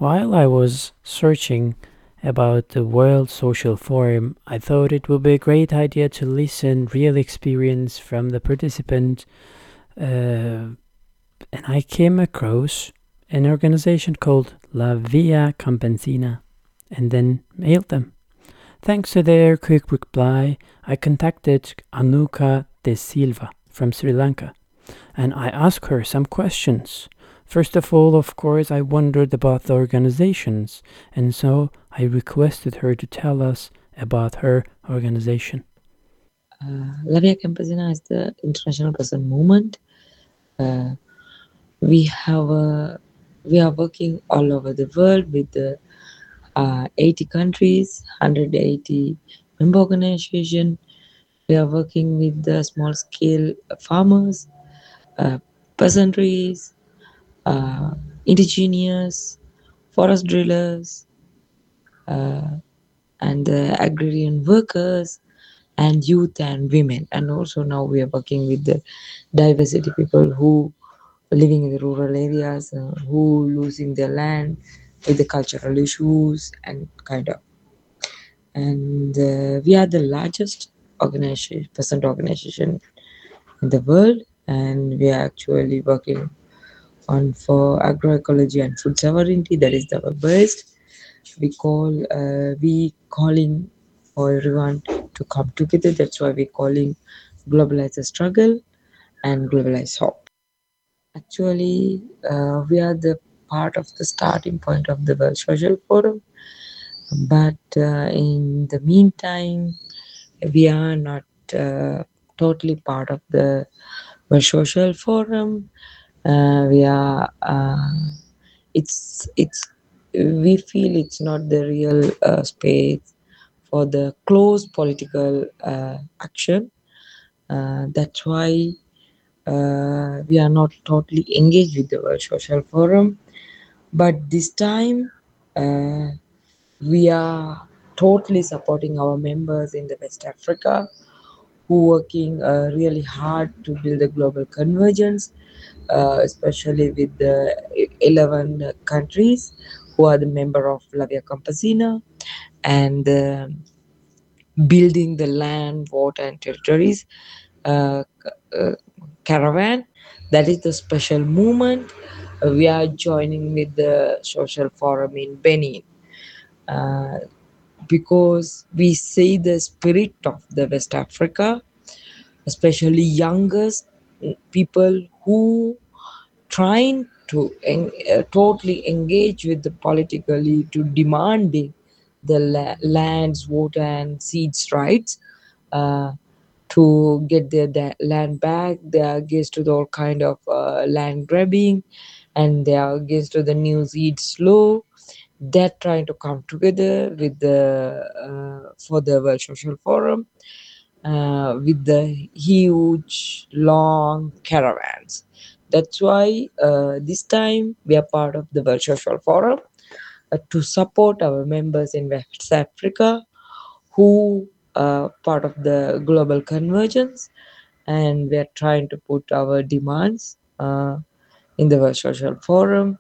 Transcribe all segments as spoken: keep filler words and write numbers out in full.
While I was searching about the World Social Forum, I thought it would be a great idea to listen real experience from the participant, uh, and I came across an organization called La Via Campesina, and then mailed them. Thanks to their quick reply, I contacted Anuka De Silva from Sri Lanka, and I asked her some questions. First of all, of course, I wondered about the organizations, and so I requested her to tell us about her organization. Uh, La Via Campesina is the international peasant movement. Uh, we have uh, we are working all over the world with the uh, eighty countries, one hundred eighty member organization. We are working with the small scale farmers, uh, peasantries, uh, indigenous, forest drillers, uh, and the agrarian workers, and youth and women. And also now we are working with the diversity people who are living in the rural areas, uh, who losing their land with the cultural issues and kind of. And uh, we are the largest organization, percent organization in the world, and we are actually working on for agroecology and food sovereignty. That is our best. We call uh, we calling for everyone to come together. That's why we're calling globalize the struggle and globalize hope. Actually, uh, we are the part of the starting point of the World Social Forum, but uh, in the meantime, we are not uh, totally part of the World Social Forum. Uh, we are. Uh, it's it's we feel it's not the real uh, space for the close political uh, action. Uh, that's why uh, we are not totally engaged with the World Social Forum. But this time, uh, we are totally supporting our members in the West Africa who working uh, really hard to build a global convergence, uh, especially with the eleven countries who are the member of La Via Campesina, and uh, building the land, water, and territories uh, uh, caravan. That is the special movement. Uh, we are joining with the social forum in Benin uh, because we see the spirit of the West Africa, especially youngest people who trying to en- uh, totally engage with the politically to demanding the la- lands, vote, and seeds rights uh, to get their da- land back. They are against to the all kind of uh, land grabbing, and they are against to the new seeds law. They're trying to come together with the uh, for the World Social Forum uh, with the huge long caravans. That's why uh, this time we are part of the World Social Forum uh, to support our members in West Africa who are part of the global convergence, and we are trying to put our demands uh, in the World Social Forum,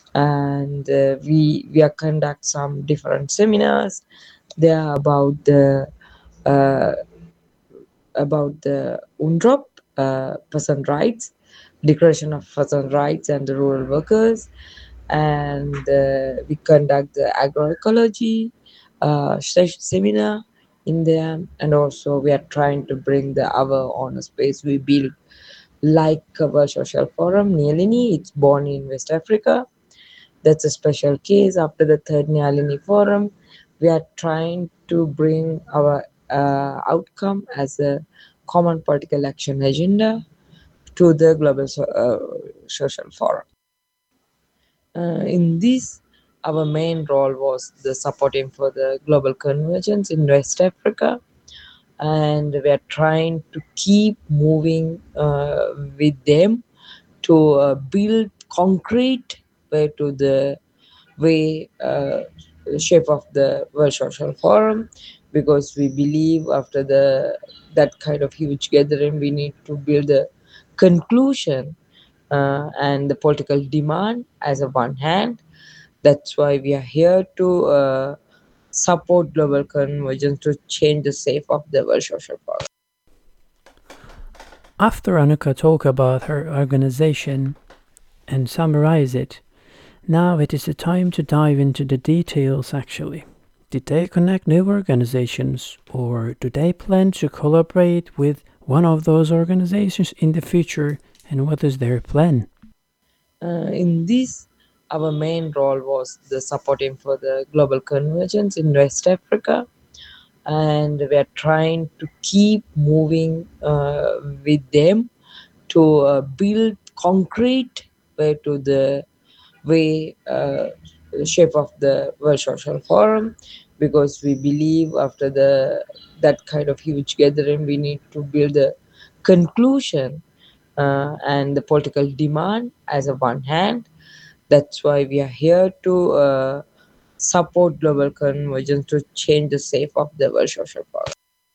and uh, we we are conduct some different seminars. They are about the uh, about the UNDROP, uh, person rights, Declaration of Person Rights and the Rural Workers, and uh, we conduct the agroecology uh, se- seminar in there, and also we are trying to bring the our own space we build like our social forum Nyalini. It's born in West Africa. That's a special case. After the third Nyalini forum, we are trying to bring our uh, outcome as a common political action agenda to the global so, uh, social forum. Uh, in this, our main role was the supporting for the global convergence in West Africa, and we are trying to keep moving uh, with them to uh, build concrete way to the way uh, shape of the World Social Forum, because we believe after the that kind of huge gathering we need to build a conclusion uh, and the political demand as a one hand, That's why we are here to uh, support global convergence to change the shape of the world social power. After Anuka talked about her organization and summarize it, now it is the time to dive into the details actually. Did they connect new organizations or do they plan to collaborate with one of those organizations in the future and what is their plan? Uh, in this, our main role was the supporting for the global convergence in West Africa, and we are trying to keep moving uh, with them to uh, build concrete way to the way uh, shape of the World Social Forum, because we believe after the that kind of huge gathering we need to build a conclusion uh, and the political demand as a one hand. That's why we are here to uh, support global convergence to change the shape of the World Social Forum.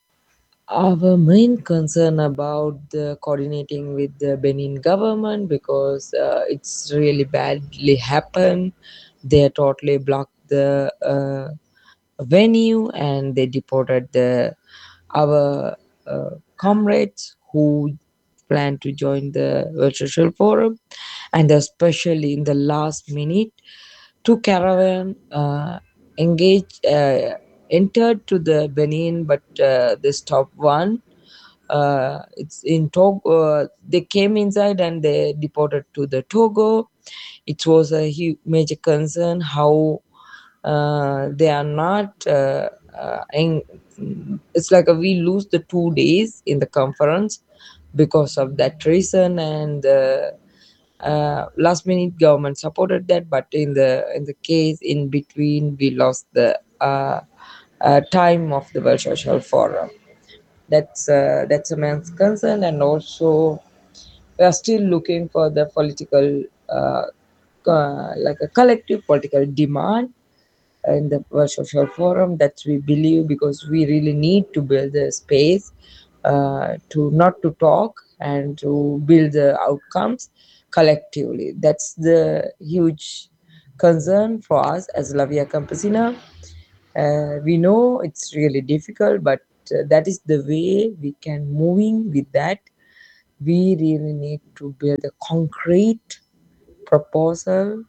Our main concern about the coordinating with the Benin government, because uh, it's really badly happened. They totally blocked the uh, venue and they deported the our uh, comrades who plan to join the World Social Forum, and especially in the last minute, two caravan uh, engaged uh, entered to the Benin, but uh, they stopped one. Uh, it's in Togo. Uh, they came inside and they deported to the Togo. It was a huge major concern how uh, they are not. Uh, uh, en- it's like a, we lose the two days in the conference because of that reason, and uh, uh, last minute government supported that, but in the in the case in between we lost the uh, uh, time of the World Social Forum. That's uh, that's a man's concern, and also we are still looking for the political, uh, uh, like a collective political demand in the World Social Forum. That we believe, because we really need to build a space uh, to not to talk and to build the outcomes collectively. That's the huge concern for us as La Via Campesina. Uh, we know it's really difficult, but uh, that is the way we can moving with that. We really need to build a concrete proposal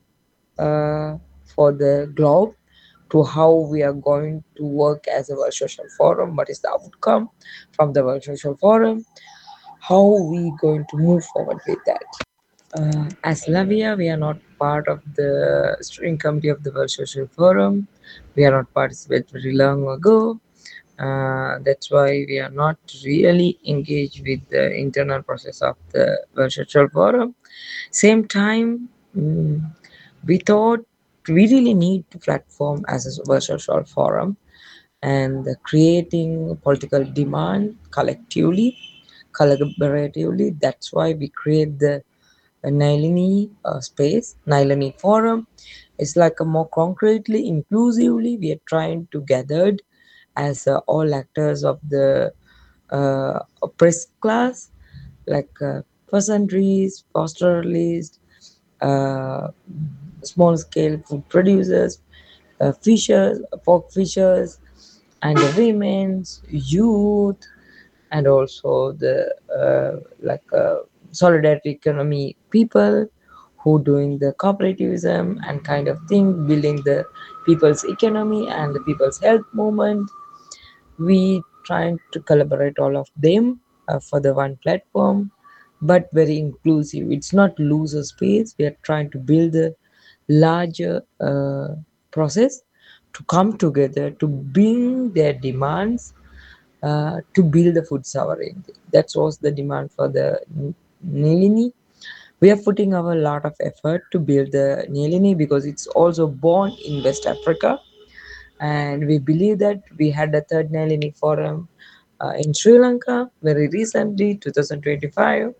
uh, for the globe to how we are going to work as a World Social Forum, what is the outcome from the World Social Forum, how we going to move forward with that. Uh, as Lavia, we are not part of the steering committee of the World Social Forum. We are not participated very long ago. Uh, that's why we are not really engaged with the internal process of the World Social Forum. Same time, mm, we thought we really need to platform as a World Social Forum and creating political demand collectively, collaboratively. That's why we create the Nilini uh, space, Nilini Forum. It's like a more concretely, inclusively, we are trying to gather as uh, all actors of the uh, oppressed class, like uh, peasantries, pastoralists, uh, small scale food producers, uh, fishers, pork fishers, and the women's, youth, and also the uh, like uh, solidarity economy people who doing the cooperativism and kind of thing, building the people's economy and the people's health movement. We trying to collaborate all of them uh, for the one platform, but very inclusive. It's not loser space. We are trying to build a larger uh, process to come together to bring their demands uh, to build the food sovereignty. That was the demand for the N- Nilini. We are putting our lot of effort to build the Nilini because it's also born in West Africa, and we believe that we had a third Nalini forum uh, in Sri Lanka very recently, twenty twenty-five,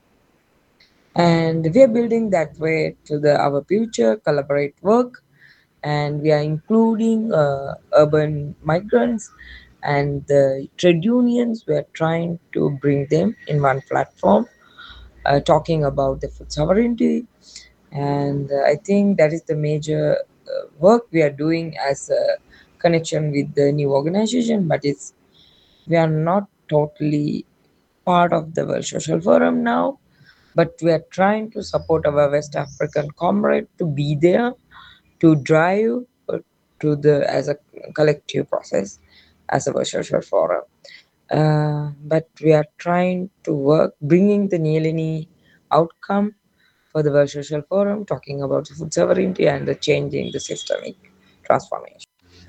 and we are building that way to the our future collaborate work, and we are including uh, urban migrants and the trade unions. We are trying to bring them in one platform, uh, talking about the food sovereignty And uh, I think that is the major uh, work we are doing as a connection with the new organization, but it's we are not totally part of the World Social Forum now, but we are trying to support our West African comrade to be there to drive uh, to the as a collective process as a World Social Forum. Uh, but we are trying to work bringing the Nyelini outcome for the World Social Forum, talking about food sovereignty and the changing the systemic transformation.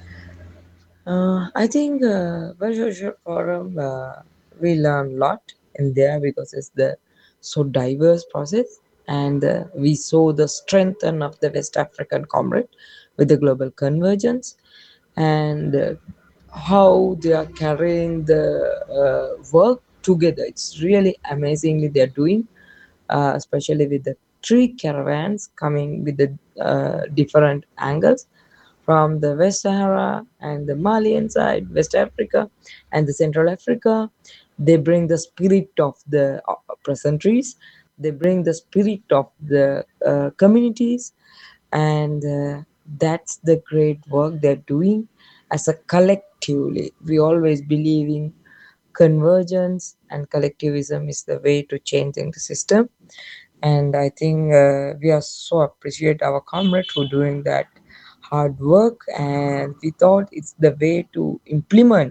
Uh, I think uh, World Social Forum uh, we learn a lot in there because it's the so diverse process, and uh, we saw the strength of the West African comrade with the global convergence, and uh, how they are carrying the uh, work together. It's really amazingly they're doing, uh, especially with the three caravans coming with the uh, different angles from the West Sahara and the Malian side, West Africa, and the Central Africa. They bring the spirit of the uh, peasantries. They bring the spirit of the uh, communities, and uh, that's the great work they're doing as a collectively. We always believe in convergence, and collectivism is the way to changing the system. And I think uh, we are so appreciate our comrade for doing that hard work, and we thought it's the way to implement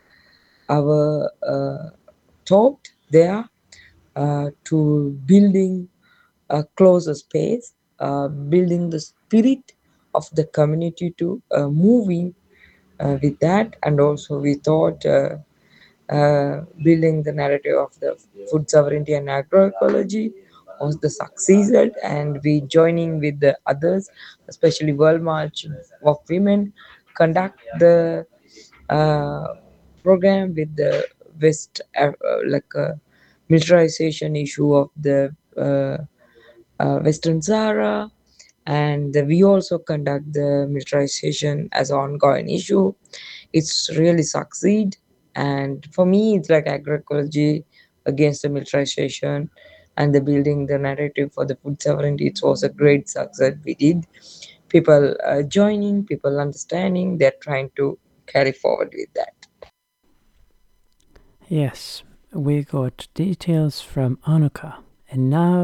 our uh, thought there, uh, to building a closer space, uh, building the spirit of the community to uh, moving uh, with that. And also we thought uh, uh, building the narrative of the food sovereignty and agroecology was the succeeded, and we joining with the others, especially World March of Women, conduct the uh, program with the West, uh, like uh, militarization issue of the uh, uh, Western Sahara, and we also conduct the militarization as an ongoing issue. It's really succeed, and for me it's like agroecology against the militarization and the building the narrative for the food sovereignty. It was a great success we did. People uh, joining, people understanding, they're trying to carry forward with that. Yes, we got details from Anuka, and now